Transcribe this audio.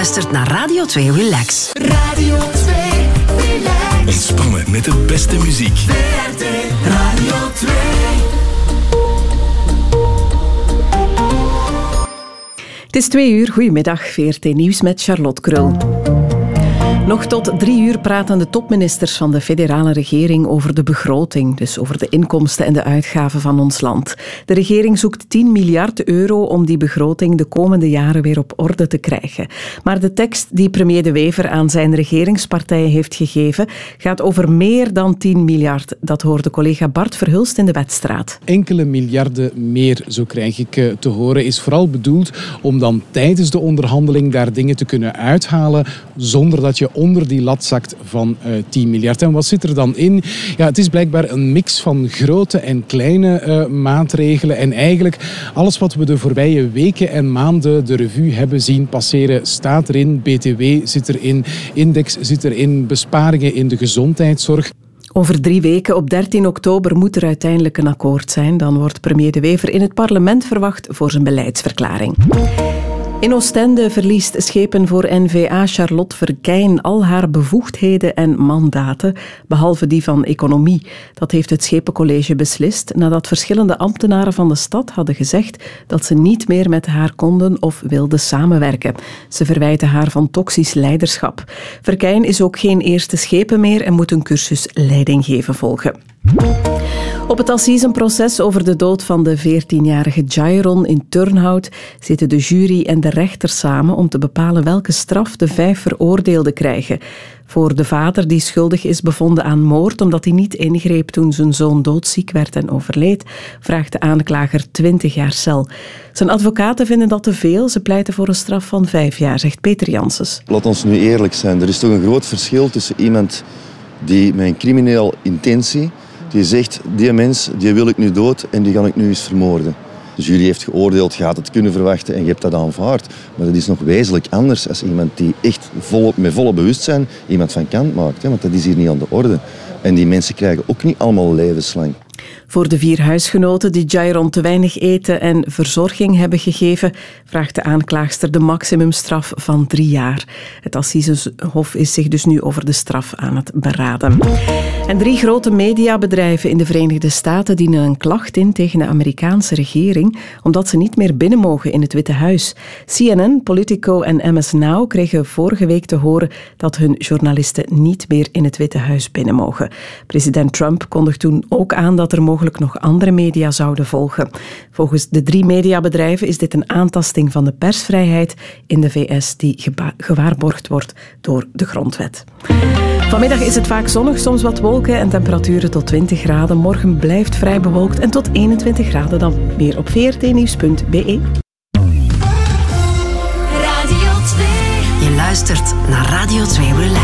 luistert naar Radio 2 Relax. Radio 2 Relax. Ontspannen met de beste muziek. VRT Radio 2. Het is 2 uur. Goedemiddag, VRT Nieuws met Charlotte Krul. Nog tot 3 uur praten de topministers van de federale regering over de begroting, dus over de inkomsten en de uitgaven van ons land. De regering zoekt 10 miljard euro om die begroting de komende jaren weer op orde te krijgen. Maar de tekst die premier De Wever aan zijn regeringspartij heeft gegeven gaat over meer dan 10 miljard. Dat hoorde collega Bart Verhulst in de Wetstraat. Enkele miljarden meer, zo krijg ik te horen, is vooral bedoeld om dan tijdens de onderhandeling daar dingen te kunnen uithalen zonder dat je onder die lat zakt van 10 miljard. En wat zit er dan in? Ja, het is blijkbaar een mix van grote en kleine maatregelen. En eigenlijk alles wat we de voorbije weken en maanden de revue hebben zien passeren staat erin. BTW zit erin, index zit erin, besparingen in de gezondheidszorg. Over 3 weken, op 13 oktober, moet er uiteindelijk een akkoord zijn. Dan wordt premier De Wever in het parlement verwacht voor zijn beleidsverklaring. In Oostende verliest schepen voor N-VA Charlotte Verkeijn al haar bevoegdheden en mandaten, behalve die van economie. Dat heeft het Schepencollege beslist nadat verschillende ambtenaren van de stad hadden gezegd dat ze niet meer met haar konden of wilden samenwerken. Ze verwijten haar van toxisch leiderschap. Verkeijn is ook geen eerste schepen meer en moet een cursus leidinggeven volgen. Op het assisenproces over de dood van de 14-jarige Jairon in Turnhout zitten de jury en de rechter samen om te bepalen welke straf de 5 veroordeelden krijgen. Voor de vader, die schuldig is bevonden aan moord omdat hij niet ingreep toen zijn zoon doodziek werd en overleed, vraagt de aanklager 20 jaar cel. Zijn advocaten vinden dat te veel. Ze pleiten voor een straf van 5 jaar, zegt Peter Janssens. Laat ons nu eerlijk zijn. Er is toch een groot verschil tussen iemand die met een crimineel intentie die zegt, die mens die wil ik nu dood en die ga ik nu eens vermoorden. De jury heeft geoordeeld, je had het kunnen verwachten en je hebt dat aanvaard. Maar dat is nog wezenlijk anders als iemand die echt met volle bewustzijn iemand van kant maakt. Hè? Want dat is hier niet aan de orde. En die mensen krijgen ook niet allemaal levenslang. Voor de 4 huisgenoten die Jairon te weinig eten en verzorging hebben gegeven, vraagt de aanklaagster de maximumstraf van 3 jaar. Het Assisehof is zich dus nu over de straf aan het beraden. En 3 grote mediabedrijven in de Verenigde Staten dienen een klacht in tegen de Amerikaanse regering, omdat ze niet meer binnen mogen in het Witte Huis. CNN, Politico en MS Now kregen vorige week te horen dat hun journalisten niet meer in het Witte Huis binnen mogen. President Trump kondigt toen ook aan dat er mogelijk nog andere media zouden volgen. Volgens de 3 mediabedrijven is dit een aantasting van de persvrijheid in de VS die gewaarborgd wordt door de grondwet. Vanmiddag is het vaak zonnig, soms wat wolken en temperaturen tot 20 graden. Morgen blijft vrij bewolkt en tot 21 graden dan weer op vrtnieuws.be. Je luistert naar Radio 2 Relax.